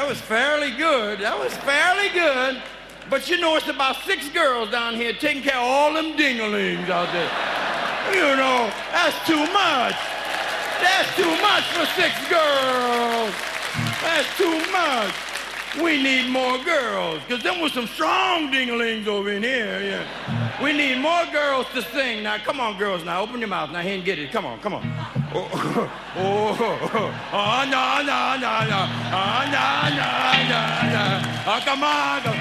was fairly good. That was fairly good. But you know, it's about 6 girls down here taking care of all them dinglings out there. You know, that's too much. That's too much for 6 girls. That's too much. We need more girls, because them was some strong dinglings over in here. Yeah. We need more girls to sing. Now, come on, girls. Now, open your mouth. Now, here and get it. Come on, come on. No, no, no, no. Oh, no, no, no. Oh, come on.